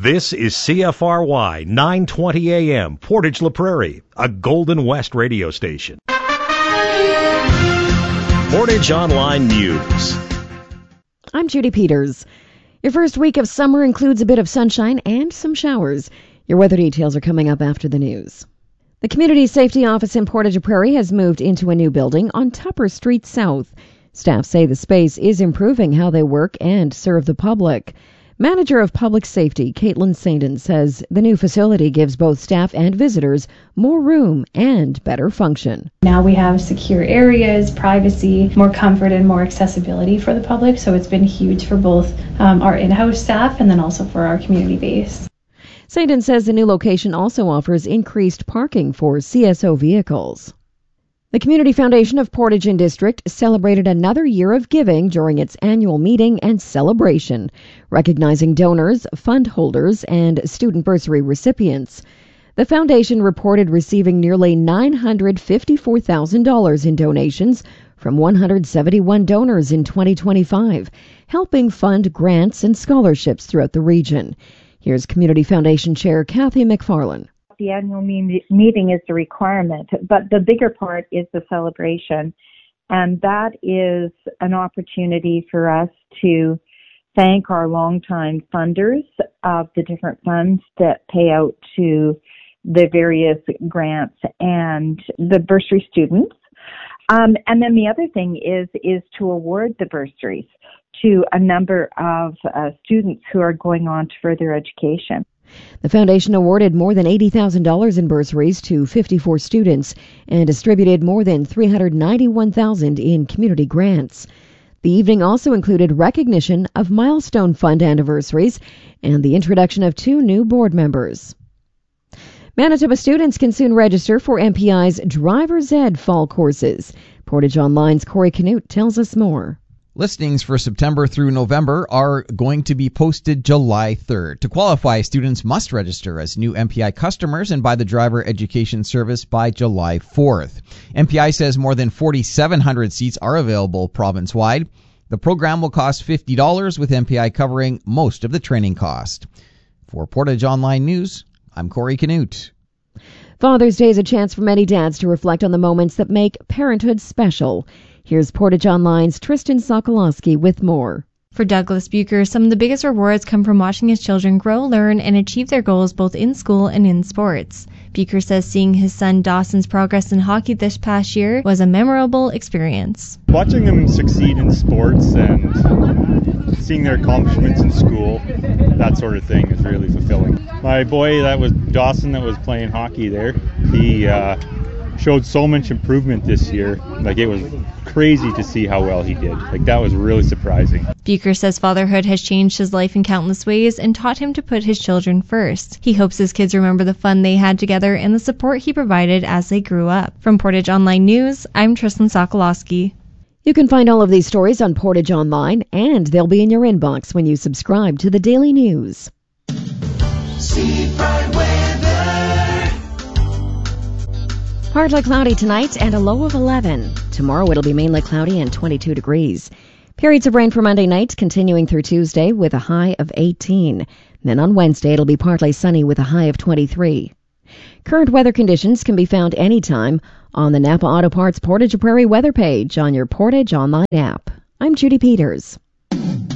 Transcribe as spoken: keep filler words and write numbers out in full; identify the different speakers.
Speaker 1: This is C F R Y nine twenty A M, Portage La Prairie, a Golden West radio station. Portage Online News.
Speaker 2: I'm Judy Peters. Your first week of summer includes a bit of sunshine and some showers. Your weather details are coming up after the news. The Community Safety Office in Portage La Prairie has moved into a new building on Tupper Street South. Staff say the space is improving how they work and serve the public. Manager of Public Safety, Caitlin Sainton, says the new facility gives both staff and visitors more room and better function.
Speaker 3: Now we have secure areas, privacy, more comfort, and more accessibility for the public, so it's been huge for both um, our in-house staff and then also for our community base.
Speaker 2: Sainton says the new location also offers increased parking for C S O vehicles. The Community Foundation of Portage and District celebrated another year of giving during its annual meeting and celebration, recognizing donors, fund holders, and student bursary recipients. The foundation reported receiving nearly nine hundred fifty-four thousand dollars in donations from one hundred seventy-one donors in twenty twenty-five, helping fund grants and scholarships throughout the region. Here's Community Foundation Chair Kathy McFarlane.
Speaker 4: The annual me- meeting is the requirement, but the bigger part is the celebration. And that is an opportunity for us to thank our longtime funders of the different funds that pay out to the various grants and the bursary students. Um, and then the other thing is, is to award the bursaries to a number of uh, students who are going on to further education.
Speaker 2: The foundation awarded more than eighty thousand dollars in bursaries to fifty-four students and distributed more than three hundred ninety-one thousand dollars in community grants. The evening also included recognition of milestone fund anniversaries and the introduction of two new board members. Manitoba students can soon register for M P I's Driver's Ed fall courses. Portage Online's Corey Canute tells us more.
Speaker 5: Listings for September through November are going to be posted July third. To qualify, students must register as new M P I customers and buy the driver education service by July fourth. M P I says more than forty-seven hundred seats are available province-wide. The program will cost fifty dollars, with M P I covering most of the training cost. For Portage Online News, I'm Corey Canute.
Speaker 2: Father's Day is a chance for many dads to reflect on the moments that make parenthood special. Here's Portage Online's Tristan Sokolowski with more.
Speaker 6: For Douglas Bucher, some of the biggest rewards come from watching his children grow, learn, and achieve their goals both in school and in sports. Bucher says seeing his son Dawson's progress in hockey this past year was a memorable experience.
Speaker 7: Watching them succeed in sports and seeing their accomplishments in school, that sort of thing is really fulfilling. My boy, that was Dawson, that was playing hockey there, he uh, showed so much improvement this year. Like, it was crazy to see how well he did. Like, that was really surprising.
Speaker 6: Bucher says fatherhood has changed his life in countless ways and taught him to put his children first. He hopes his kids remember the fun they had together and the support he provided as they grew up. From Portage Online News, I'm Tristan Sokolowski.
Speaker 2: You can find all of these stories on Portage Online, and they'll be in your inbox when you subscribe to the Daily News.
Speaker 8: Seafront weather.
Speaker 2: Partly cloudy tonight and a low of eleven. Tomorrow it'll be mainly cloudy and twenty-two degrees. Periods of rain for Monday night continuing through Tuesday with a high of eighteen. Then on Wednesday it'll be partly sunny with a high of twenty-three. Current weather conditions can be found anytime on the Napa Auto Parts Portage Prairie weather page on your Portage Online app. I'm Judy Peters.